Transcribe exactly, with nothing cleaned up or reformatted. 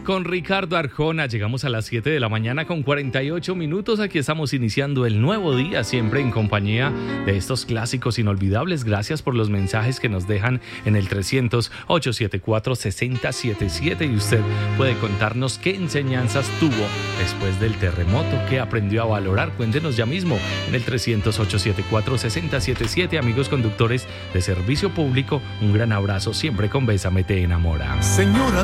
con Ricardo Arjona. Llegamos a las siete de la mañana con cuarenta y ocho minutos. Aquí estamos iniciando el nuevo día, siempre en compañía de estos clásicos inolvidables. Gracias por los mensajes que nos dejan en el trescientos, ochocientos setenta y cuatro, sesenta setenta y siete. Y usted puede contarnos qué enseñanzas tuvo después del terremoto, qué aprendió a valorar. Cuéntenos ya mismo en el trescientos, ochocientos setenta y cuatro, sesenta setenta y siete. Amigos conductores de servicio público, un gran abrazo, siempre con Bésame te enamora. Señora